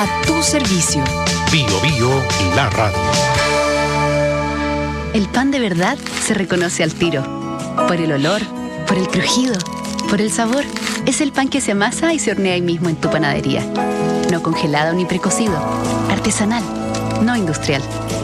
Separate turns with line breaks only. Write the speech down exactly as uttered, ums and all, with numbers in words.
A tu servicio.
Bio Bio, la radio.
El pan de verdad se reconoce al tiro. Por el olor, por el crujido, por el sabor. Es el pan que se amasa y se hornea ahí mismo en tu panadería. No congelado ni precocido. Artesanal, no industrial.